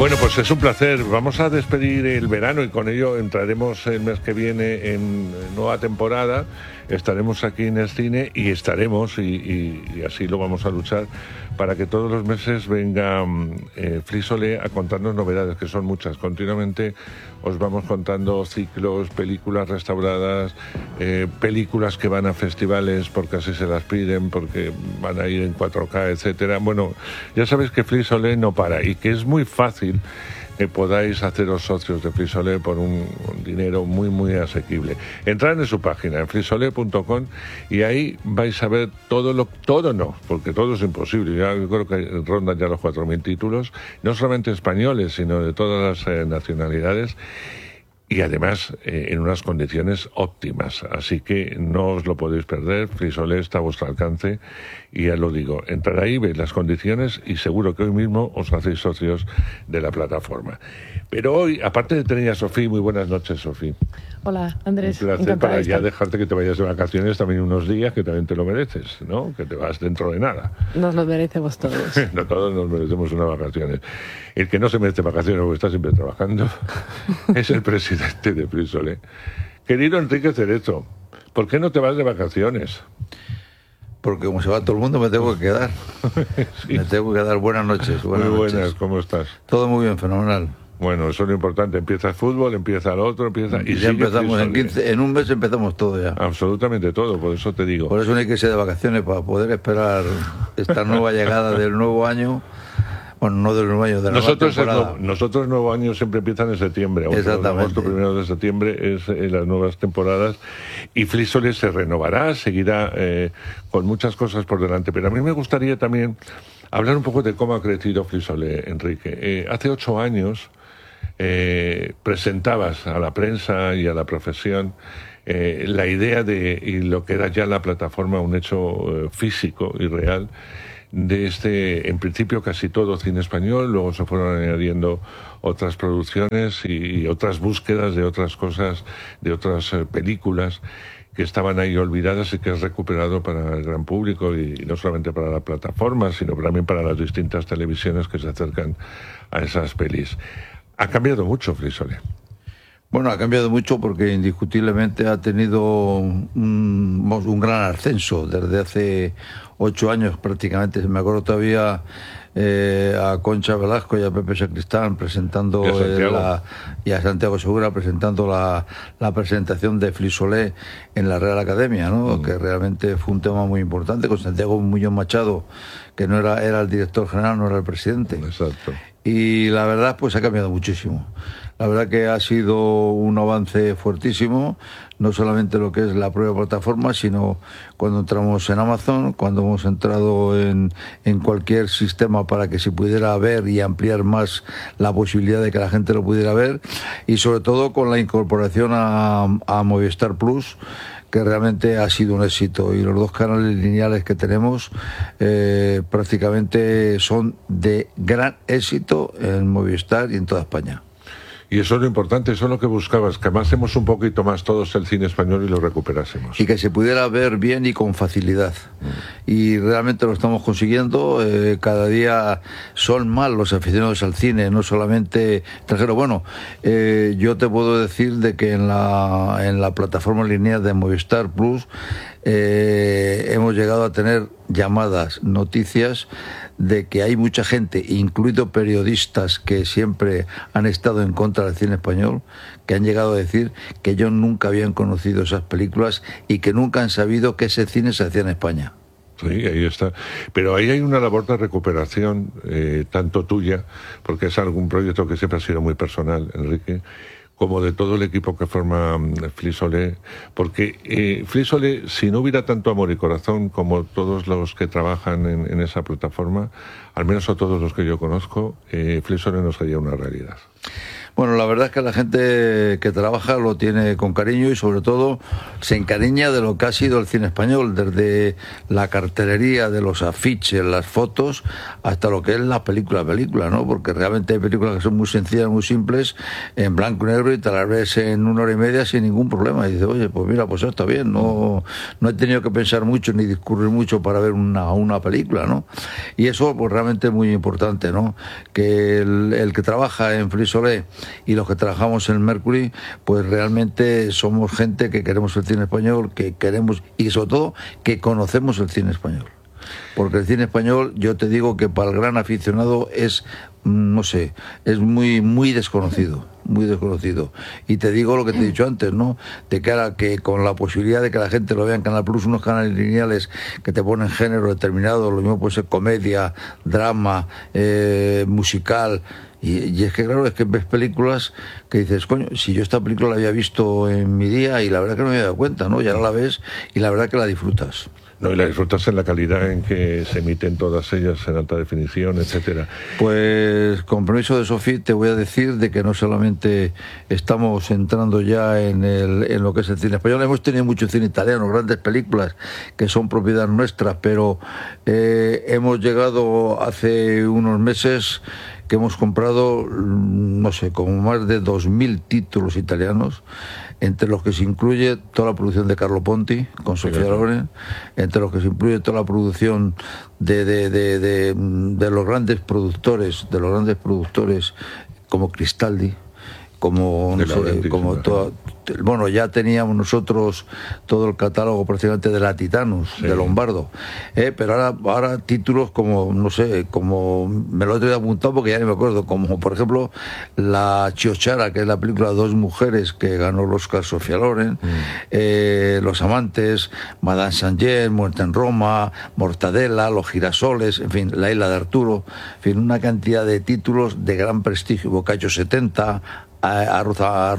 Bueno, pues es un placer. Vamos a despedir el verano y con ello entraremos el mes que viene en nueva temporada. Estaremos aquí en el cine y estaremos, y así lo vamos a luchar, para que todos los meses venga Flix Olé a contarnos novedades, que son muchas. Continuamente os vamos contando ciclos, películas restauradas, películas que van a festivales porque así se las piden, porque van a ir en 4K, etcétera. Bueno, ya sabéis que Flix Olé no para y que es muy fácil que podáis haceros socios de Flix Olé por un dinero muy, muy asequible. Entrad en su página, en flixolé.com, y ahí vais a ver todo, no, porque todo es imposible. Yo creo que rondan ya los 4.000 títulos, no solamente españoles, sino de todas las nacionalidades, y además en unas condiciones óptimas. Así que no os lo podéis perder. Flix Olé está a vuestro alcance y ya lo digo, entrad ahí, veis las condiciones y seguro que hoy mismo os hacéis socios de la plataforma. Pero hoy, aparte de tener a Sofía, muy buenas noches, Sofía. Hola, Andrés. Un placer para ya dejarte que te vayas de vacaciones también unos días, que también te lo mereces, ¿no? Que te vas dentro de nada. Nos lo merecemos todos. No, todos nos merecemos unas vacaciones. El que no se merece vacaciones porque está siempre trabajando es el presidente de Flix Olé. Querido Enrique Cerezo, ¿por qué no te vas de vacaciones? Porque como se va todo el mundo me tengo que quedar. Sí. Me tengo que quedar. Buenas noches. Muy buenas, ¿cómo estás? Todo muy bien, fenomenal. Bueno, eso es lo importante. Empieza el fútbol, empieza el otro, empieza... Y ya empezamos en un mes empezamos todo ya. Absolutamente todo, por eso te digo. Por eso no hay que irse de vacaciones, para poder esperar esta nueva llegada del nuevo año. Bueno, no del nuevo año, de la nueva temporada. Nosotros el nuevo año siempre empieza en septiembre. Exactamente. Agosto, 1 de septiembre es las nuevas temporadas. Y Flix Olé se renovará, seguirá con muchas cosas por delante. Pero a mí me gustaría también hablar un poco de cómo ha crecido Flix Olé, Enrique. Hace 8 años presentabas a la prensa y a la profesión la idea de, y lo que era ya la plataforma, un hecho físico y real, de en principio casi todo cine español, luego se fueron añadiendo otras producciones y otras búsquedas de otras cosas, de otras películas que estaban ahí olvidadas y que has recuperado para el gran público y no solamente para la plataforma, sino también para las distintas televisiones que se acercan a esas pelis. Ha cambiado mucho Flix Olé. Bueno, ha cambiado mucho porque indiscutiblemente ha tenido un gran ascenso desde hace 8 años prácticamente. Me acuerdo todavía a Concha Velasco y a Pepe Sacristán presentando y a Santiago Segura presentando la presentación de Flix Olé en la Real Academia, ¿no? Que realmente fue un tema muy importante, con Santiago Muñoz Machado, que no era el director general, no era el presidente. Exacto. Y la verdad, pues ha cambiado muchísimo. La verdad que ha sido un avance fuertísimo, no solamente lo que es la propia plataforma, sino cuando entramos en Amazon, cuando hemos entrado en cualquier sistema para que se pudiera ver y ampliar más la posibilidad de que la gente lo pudiera ver, y sobre todo con la incorporación a Movistar Plus, que realmente ha sido un éxito, y los 2 canales lineales que tenemos prácticamente son de gran éxito en Movistar y en toda España. Y eso es lo importante, eso es lo que buscabas, que amásemos un poquito más todos el cine español y lo recuperásemos. Y que se pudiera ver bien y con facilidad. Y realmente lo estamos consiguiendo. Cada día son más los aficionados al cine, no solamente extranjeros. Bueno, yo te puedo decir de que en la plataforma lineal de Movistar Plus hemos llegado a tener llamadas, noticias de que hay mucha gente, incluido periodistas que siempre han estado en contra del cine español, que han llegado a decir que ellos nunca habían conocido esas películas y que nunca han sabido que ese cine se hacía en España. Sí, ahí está. Pero ahí hay una labor de recuperación, tanto tuya, porque es algún proyecto que siempre ha sido muy personal, Enrique, como de todo el equipo que forma Flix Olé, porque Flix Olé, si no hubiera tanto amor y corazón como todos los que trabajan en esa plataforma, al menos a todos los que yo conozco, Flix Olé no sería una realidad. Bueno, la verdad es que la gente que trabaja lo tiene con cariño y sobre todo se encariña de lo que ha sido el cine español, desde la cartelería, de los afiches, las fotos, hasta lo que es la película, ¿no? Porque realmente hay películas que son muy sencillas, muy simples, en blanco y negro, y te las ves en 1 hora y media sin ningún problema. Y dices, oye, pues mira, pues está bien, no he tenido que pensar mucho ni discurrir mucho para ver una película, ¿no? Y eso pues realmente es muy importante, ¿no? Que el que trabaja en Flix Olé y los que trabajamos en el Mercury, pues realmente somos gente que queremos el cine español, que queremos, y sobre todo que conocemos el cine español. Porque el cine español, yo te digo que para el gran aficionado es, no sé, es muy desconocido, muy desconocido. Y te digo lo que te he dicho antes, ¿no? De cara que con la posibilidad de que la gente lo vea en Canal Plus, unos canales lineales que te ponen género determinado, lo mismo puede ser comedia, drama, musical. Y es que claro, es que ves películas que dices, coño, si yo esta película la había visto en mi día y la verdad que no me había dado cuenta, ¿no? Y ahora la ves y la verdad que la disfrutas. No, y la disfrutas en la calidad en que se emiten todas ellas en alta definición, etcétera. Pues con permiso de Sofía te voy a decir de que no solamente estamos entrando ya en lo que es el cine español, hemos tenido mucho cine italiano, grandes películas que son propiedad nuestra, pero hemos llegado hace unos meses que hemos comprado, no sé, como más de 2.000 títulos italianos, entre los que se incluye toda la producción de Carlo Ponti con Sofía Loren, entre los que se incluye toda la producción de los grandes productores, como Cristaldi, como no sé, como toda, bueno, ya teníamos nosotros todo el catálogo prácticamente de la Titanus, sí, de Lombardo, pero ahora títulos como, no sé, como me lo he apuntado porque ya ni me acuerdo, como por ejemplo La Chiochara, que es la película de 2 mujeres que ganó el Oscar Sofía Loren, Los Amantes, Madame Saint-Jean, Muerte en Roma, Mortadela, Los Girasoles, en fin, La Isla de Arturo, en fin, una cantidad de títulos de gran prestigio, Boccaccio 70, Arroz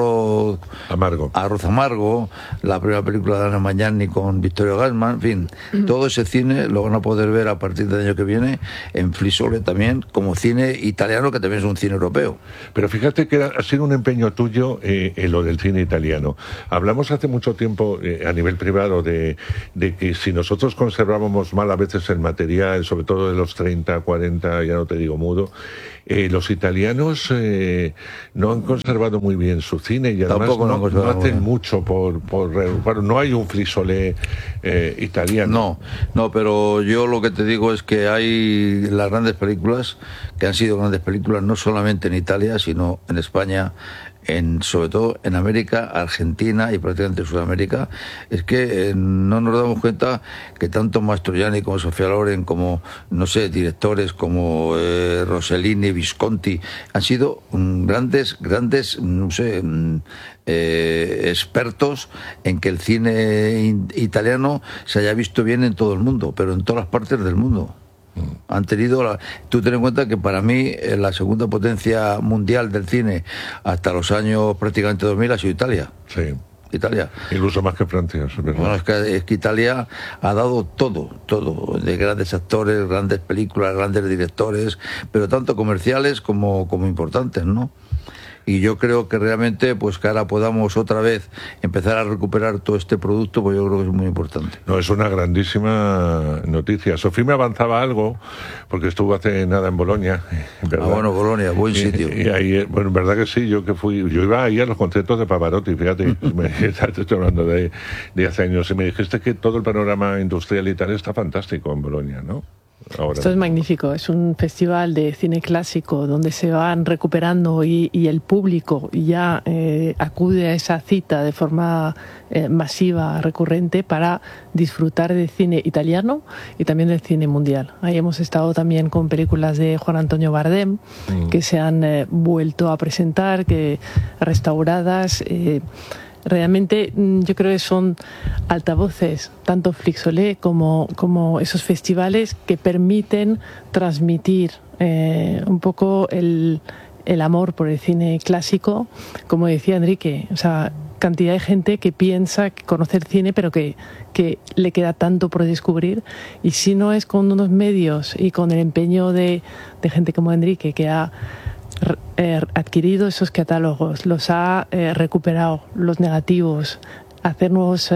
Amargo, la primera película de Ana Magnani con Vittorio Gassman, en fin, todo ese cine lo van a poder ver a partir del año que viene en Flix Olé también, como cine italiano, que también es un cine europeo. Pero fíjate que ha sido un empeño tuyo lo del cine italiano. Hablamos hace mucho tiempo a nivel privado de que si nosotros conservábamos mal a veces el material, sobre todo de los 30, 40, ya no te digo mudo, los italianos no han conservado muy bien su cine y además no hacen mucho por no hay un Flix Olé italiano. No, pero yo lo que te digo es que hay las grandes películas, que han sido grandes películas no solamente en Italia, sino en España, sobre todo en América, Argentina y prácticamente Sudamérica. Es que no nos damos cuenta que tanto Mastroianni como Sofía Loren, como, no sé, directores como Rossellini, Visconti, han sido grandes, no sé, expertos en que el cine italiano se haya visto bien en todo el mundo, pero en todas las partes del mundo. Han tenido tú ten en cuenta que para mí la segunda potencia mundial del cine hasta los años prácticamente 2000 ha sido Italia. Sí. Italia. Incluso más que Francia, es verdad. Bueno, es que Italia ha dado todo, de grandes actores, grandes películas, grandes directores, pero tanto comerciales como importantes, ¿no? Y yo creo que realmente, pues que ahora podamos otra vez empezar a recuperar todo este producto, pues yo creo que es muy importante. No, es una grandísima noticia. Sofía me avanzaba algo, porque estuvo hace nada en Bolonia, ¿verdad? Bueno, Bolonia, buen sitio. Y ahí, bueno, en verdad que sí, yo iba ahí a los conciertos de Pavarotti, fíjate, te estoy hablando de hace años, y me dijiste que todo el panorama industrial y tal está fantástico en Bolonia, ¿no? Ahora. Esto es magnífico, es un festival de cine clásico donde se van recuperando y el público ya acude a esa cita de forma masiva, recurrente, para disfrutar del cine italiano y también del cine mundial. Ahí hemos estado también con películas de Juan Antonio Bardem que se han vuelto a presentar, que restauradas. Realmente yo creo que son altavoces, tanto Flix Olé como esos festivales que permiten transmitir un poco el amor por el cine clásico, como decía Enrique, o sea, cantidad de gente que piensa conocer cine pero que le queda tanto por descubrir, y si no es con unos medios y con el empeño de gente como Enrique, que ha adquirido esos catálogos, los ha recuperado, los negativos, hacer nuevas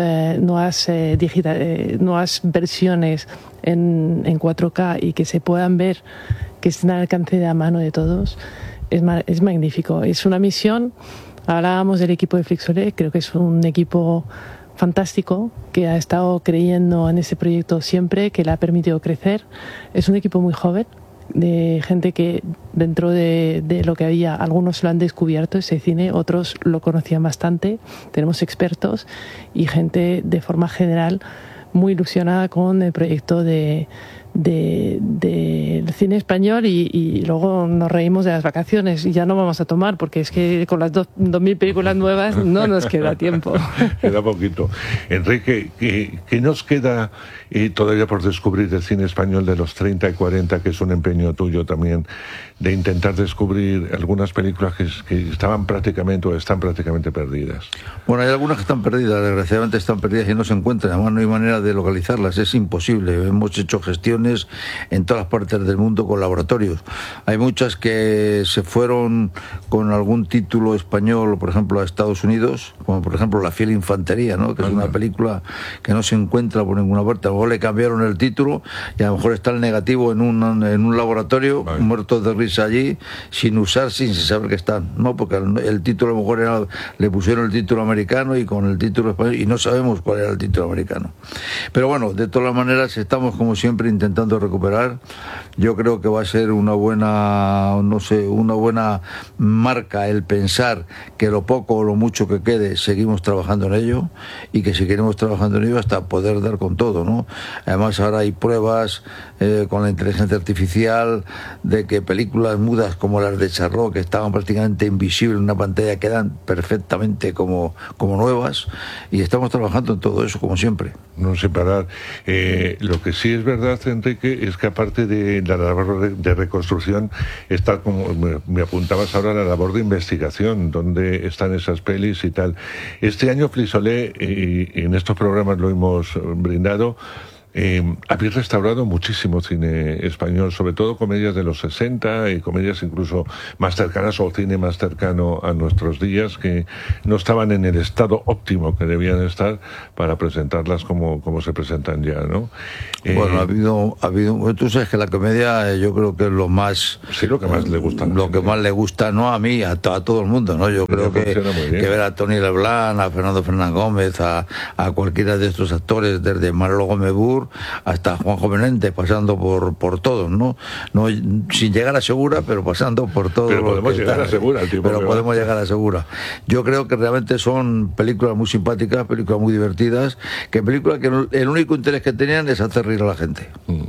versiones en 4K y que se puedan ver, que estén al alcance de la mano de todos, es magnífico. Es una misión. Hablábamos del equipo de Flixolé, creo que es un equipo fantástico que ha estado creyendo en ese proyecto siempre, que le ha permitido crecer. Es un equipo muy joven, de gente que dentro de lo que había, algunos lo han descubierto ese cine, otros lo conocían bastante. Tenemos expertos y gente de forma general muy ilusionada con el proyecto del cine español, y luego nos reímos de las vacaciones y ya no vamos a tomar, porque es que con las 2.000 películas nuevas no nos queda tiempo. Queda poquito. Enrique, ¿qué nos queda todavía por descubrir del cine español de los 30 y 40, que es un empeño tuyo también, de intentar descubrir algunas películas que estaban prácticamente o están prácticamente perdidas? Bueno, hay algunas que están perdidas, desgraciadamente están perdidas y no se encuentran, además no hay manera de localizarlas, es imposible. Hemos hecho gestiones en todas las partes del mundo con laboratorios. Hay muchas que se fueron con algún título español, por ejemplo, a Estados Unidos, como por ejemplo La fiel infantería, ¿no? Que es una película que no se encuentra por ninguna parte. A lo mejor le cambiaron el título y a lo mejor está el negativo en un laboratorio, muertos de risa allí, sin saber que están, ¿no? Porque el título a lo mejor le pusieron el título americano y con el título español, y no sabemos cuál era el título americano. Pero bueno, de todas maneras estamos como siempre intentando recuperar. Yo creo que va a ser una buena marca el pensar que lo poco o lo mucho que quede seguimos trabajando en ello, y que seguiremos trabajando en ello hasta poder dar con todo, ¿no? Además ahora hay pruebas con la inteligencia artificial de que películas mudas como las de Charrot, que estaban prácticamente invisibles en una pantalla, quedan perfectamente como nuevas, y estamos trabajando en todo eso como siempre. No sé parar. Lo que sí es verdad, Enrique, es que aparte de la labor de reconstrucción, está, como me apuntabas ahora, la labor de investigación, donde están esas pelis y tal. Este año Flixolé, y en estos programas lo hemos brindado, habéis restaurado muchísimo cine español, sobre todo comedias de los 60 y comedias incluso más cercanas, o cine más cercano a nuestros días, que no estaban en el estado óptimo que debían estar para presentarlas como se presentan ya, ¿no? Bueno, ha habido, tú sabes que la comedia yo creo que es lo más... Sí, lo que más le gusta. Lo que más le gusta, no a mí, a todo el mundo, ¿no? Yo creo que ver a Tony Leblanc, a Fernando Fernández Gómez, a cualquiera de estos actores, desde Manolo Gómez Bur hasta Juanjo Menéndez, pasando por todos, ¿no? Sin llegar a Segura, pero pasando por todos. Pero podemos llegar a Segura, podemos llegar a Segura. Yo creo que realmente son películas muy simpáticas, películas muy divertidas, películas que el único interés que tenían es hacer reír a la gente.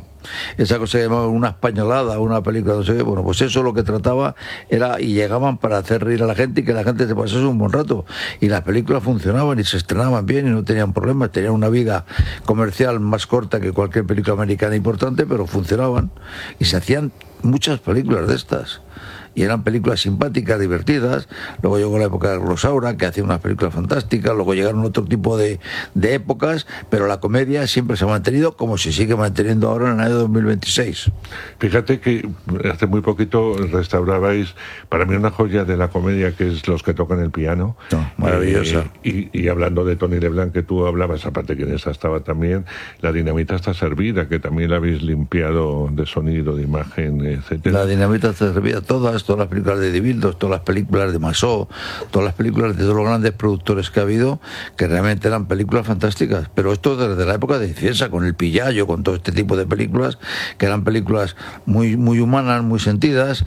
Esa cosa que llamaba una españolada, una película, no sé qué, bueno, pues eso lo que trataba era, y llegaban para hacer reír a la gente y que la gente se pasase un buen rato, y las películas funcionaban y se estrenaban bien y no tenían problemas, tenían una vida comercial más corta que cualquier película americana importante, pero funcionaban, y se hacían muchas películas de estas. Y eran películas simpáticas, divertidas. Luego llegó la época de Rosaura, que hacía unas películas fantásticas. Luego llegaron otro tipo de épocas, pero la comedia siempre se ha mantenido, como se sigue manteniendo ahora en el año 2026. Fíjate que hace muy poquito restaurabais, para mí, una joya de la comedia, que es Los que tocan el piano. Maravillosa. Y hablando de Tony Leblanc, que tú hablabas, aparte que en esa estaba también, La dinamita está servida, que también la habéis limpiado de sonido, de imagen, etcétera. La dinamita está servida, todas las películas de Dibildos, todas las películas de Masó, todas las películas de todos los grandes productores que ha habido, que realmente eran películas fantásticas. Pero esto desde la época de Ciesa, con El Pillayo, con todo este tipo de películas, que eran películas muy, muy humanas, muy sentidas,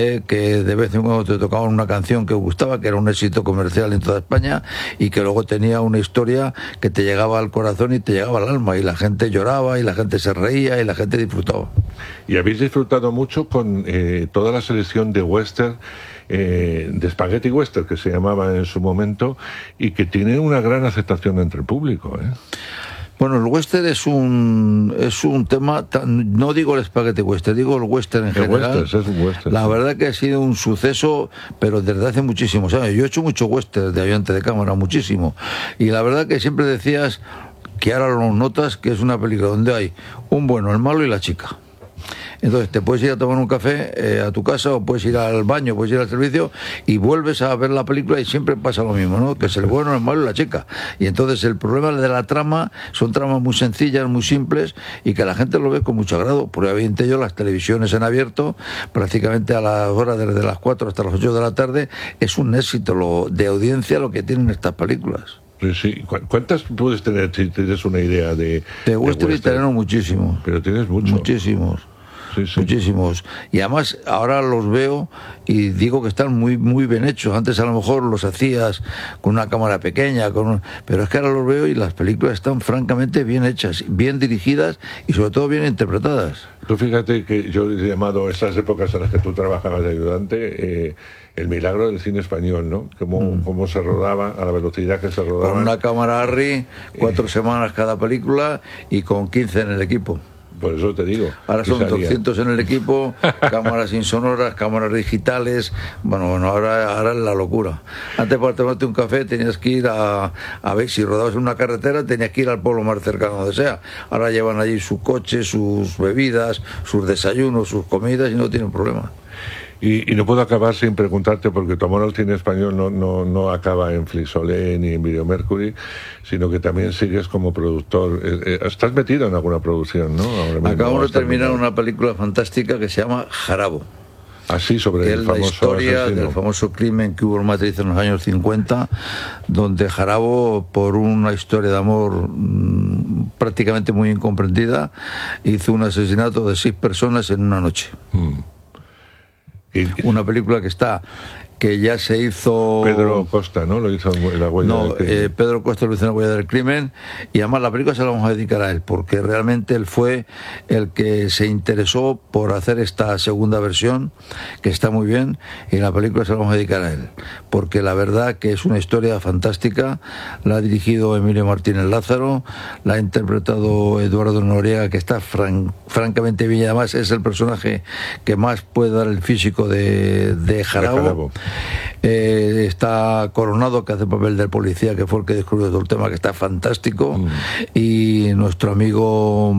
que de vez en cuando te tocaban una canción que gustaba, que era un éxito comercial en toda España, y que luego tenía una historia que te llegaba al corazón y te llegaba al alma, y la gente lloraba, y la gente se reía, y la gente disfrutaba. Y habéis disfrutado mucho con toda la selección de western, de Spaghetti Western, que se llamaba en su momento, y que tiene una gran aceptación entre el público, ¿eh? Bueno, el western es un tema, no digo el spaghetti western, digo el western en general. Es un western. La verdad que ha sido un suceso, pero desde hace muchísimos años. Yo he hecho mucho western de ayudante de cámara, muchísimo. Y la verdad que siempre decías, que ahora lo notas, que es una película donde hay un bueno, el malo y la chica. Entonces te puedes ir a tomar un café a tu casa, o puedes ir al baño, puedes ir al servicio y vuelves a ver la película y siempre pasa lo mismo, ¿no? Que es el bueno, el malo y la chica. Y entonces el problema de la trama son tramas muy sencillas, muy simples, y que la gente lo ve con mucho agrado. Porque obviamente las televisiones en abierto, prácticamente a las horas desde las 4 hasta las 8 de la tarde, es un éxito de audiencia lo que tienen estas películas. Sí. ¿Cuántas puedes tener, si tienes una idea de western italiano? Muchísimos. Pero tienes muchos. Muchísimos. Sí. Muchísimos. Y además ahora los veo y digo que están muy muy bien hechos. Antes a lo mejor los hacías con una cámara pequeña, pero es que ahora los veo y las películas están francamente bien hechas, bien dirigidas y sobre todo bien interpretadas. Tú fíjate que yo he llamado estas épocas en las que tú trabajabas de ayudante el milagro del cine español, ¿no? Cómo se rodaba, a la velocidad que se rodaba. Con una cámara Arri, 4 semanas cada película y con 15 en el equipo. Por eso te digo. Ahora son 200 en el equipo, cámaras insonoras, cámaras digitales. Bueno, ahora es la locura. Antes para tomarte un café tenías que ir a ver, si rodabas en una carretera tenías que ir al pueblo más cercano donde sea. Ahora llevan allí su coche, sus bebidas, sus desayunos, sus comidas y no tienen problema. Y no puedo acabar sin preguntarte, porque tu amor al cine español no acaba en Flixolé ni en Video Mercury, sino que también sigues como productor. Estás metido en alguna producción, ¿no? Acabamos de terminar una película fantástica que se llama Jarabo. Así, sobre el famoso, la historia asesino. Del famoso crimen que hubo en Madrid en los años 50, donde Jarabo, por una historia de amor prácticamente muy incomprendida, hizo un asesinato de 6 personas en una noche. Una película que ya se hizo... Pedro Costa, ¿no? Lo hizo en La huella del crimen. Pedro Costa lo hizo en La huella del crimen, y además la película se la vamos a dedicar a él, porque realmente él fue el que se interesó por hacer esta segunda versión, que está muy bien, y la película se la vamos a dedicar a él, porque la verdad que es una historia fantástica. La ha dirigido Emilio Martínez Lázaro, la ha interpretado Eduardo Noriega, que está francamente bien, y además es el personaje que más puede dar el físico de Jarabo. Está Coronado, que hace el papel del policía, que fue el que descubrió todo el tema, que está fantástico, y nuestro amigo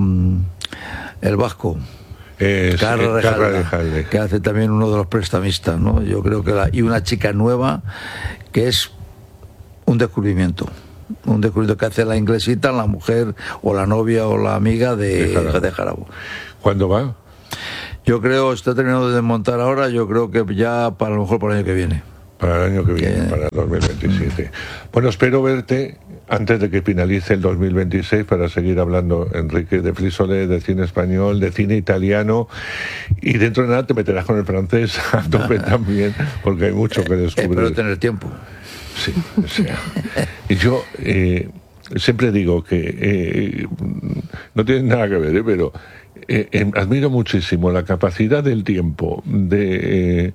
el vasco, Carra Rejalde, que hace también uno de los prestamistas, ¿no? Yo creo que y una chica nueva que es un descubrimiento que hace la inglesita, la mujer o la novia o la amiga de Jarabo. ¿Cuándo va? Yo creo, está terminando de desmontar ahora, yo creo que ya a lo mejor para el año que viene. Para el año que viene, para el 2027. Bueno, espero verte antes de que finalice el 2026 para seguir hablando, Enrique, de Flixolé, de cine español, de cine italiano, y dentro de nada te meterás con el francés a tope también, porque hay mucho que descubrir. Espero tener tiempo. Sí, o sea. Y yo siempre digo que no tiene nada que ver, pero admiro muchísimo la capacidad del tiempo de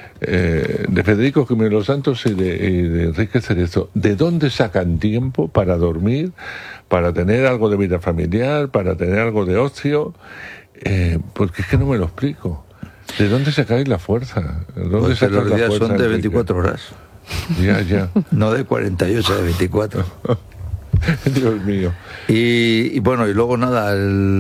Federico Jiménez Los Santos y de Enrique Cerezo. ¿De dónde sacan tiempo para dormir, para tener algo de vida familiar, para tener algo de ocio? Porque es que no me lo explico. ¿De dónde sacáis la fuerza? Pues los días son de 24 horas. Ya. No de 48, de 24. Dios mío. Y bueno, y luego nada,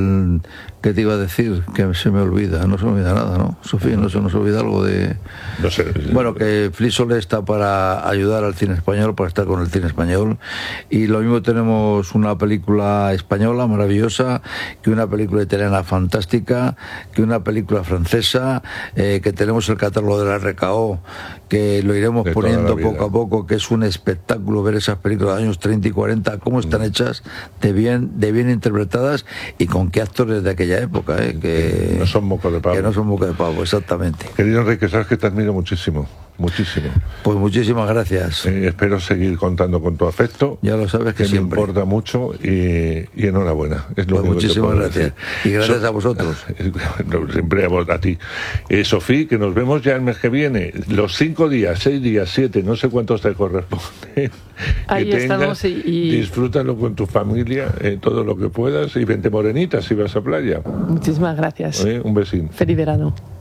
¿qué te iba a decir? Que se me olvida, no se me olvida nada, ¿no? Sofía, no se nos olvida algo de... No sé. Bueno, que Flixolé está para ayudar al cine español, para estar con el cine español, y lo mismo tenemos una película española maravillosa, que una película italiana fantástica, que una película francesa, que tenemos el catálogo de la RKO, que lo iremos poniendo poco a poco, que es un espectáculo ver esas películas de los años 30 y 40, cómo están hechas, de bien interpretadas, y con qué actores de aquella época, que no son moco de pavo. Que no son moco de pavo, exactamente. Querido Enrique, sabes que te admiro muchísimo. Pues muchísimas gracias. Espero seguir contando con tu afecto. Ya lo sabes que siempre me importa mucho, y enhorabuena. Es lo pues muchísimas gracias. Y gracias a vosotros. Siempre a ti. Sofía, que nos vemos ya el mes que viene. Los 5 días, 6 días, 7, no sé cuántos te corresponden. Ahí estamos y disfrútalo con tu familia, todo lo que puedas, y vente morenita si vas a playa. Muchísimas gracias. Un besín. Feliz verano.